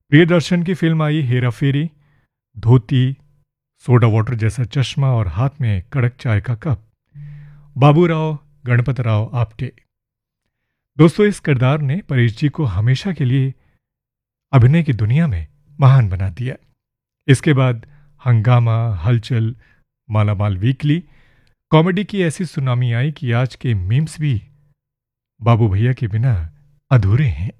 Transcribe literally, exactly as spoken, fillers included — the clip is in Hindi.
प्रियदर्शन की फिल्म आई हेरा फेरी, धोती, सोडा वाटर जैसा चश्मा और हाथ में कड़क चाय का कप। बाबूराव गणपतराव आप्टे। दोस्तों, इस किरदार ने परेश जी को हमेशा के लिए अभिनय की दुनिया में महान बना दिया। इसके बाद हंगामा, हलचल, मालामाल वीकली, कॉमेडी की ऐसी सुनामी आई कि आज के मीम्स भी बाबू भैया के बिना अधूरे हैं।